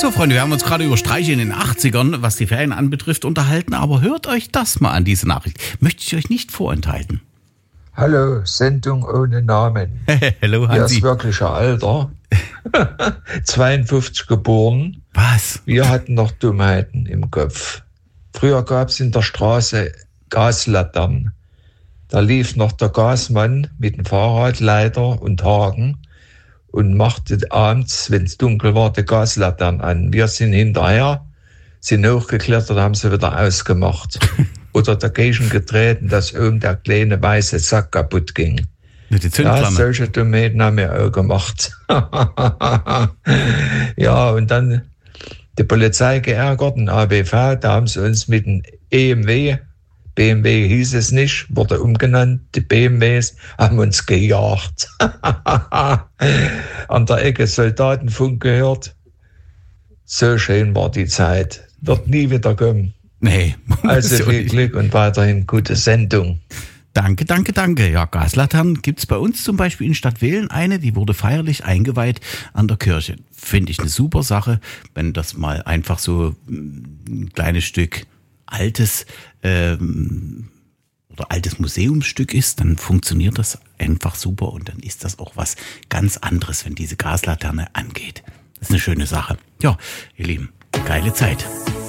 So, Freunde, wir haben uns gerade über Streiche in den 80ern, was die Ferien anbetrifft, unterhalten. Aber hört euch das mal an, diese Nachricht. Möchte ich euch nicht vorenthalten. Hallo, Sendung ohne Namen. Hallo, Hier Hansi. ist wirklicher Alter. 52 geboren. Was? Wir hatten noch Dummheiten im Kopf. Früher gab es in der Straße Gaslaternen. Da lief noch der Gasmann mit dem Fahrradleiter und Haken und machte abends, wenn es dunkel war, die Gaslaternen an. Wir sind hinterher, sind hochgeklettert, haben sie wieder ausgemacht. Oder dagegen getreten, dass oben der kleine weiße Sack kaputt ging. Mit der Zündflamme. Ja, solche Dummheiten haben wir auch gemacht. Ja, und dann die Polizei geärgert, den ABV, da haben sie uns mit dem BMW hieß es nicht, wurde umgenannt, die BMWs haben uns gejagt. An der Ecke Soldatenfunk gehört. So schön war die Zeit. Wird nie wieder kommen. Nee. Also viel Glück und weiterhin gute Sendung. Danke. Ja, Gaslaternen gibt's bei uns zum Beispiel in Stadtwehlen eine, die wurde feierlich eingeweiht an der Kirche. Finde ich eine super Sache, wenn das mal einfach so ein kleines Stück altes oder altes Museumsstück ist, dann funktioniert das einfach super und dann ist das auch was ganz anderes, wenn diese Gaslaterne angeht. Das ist eine schöne Sache. Ja, ihr Lieben, geile Zeit.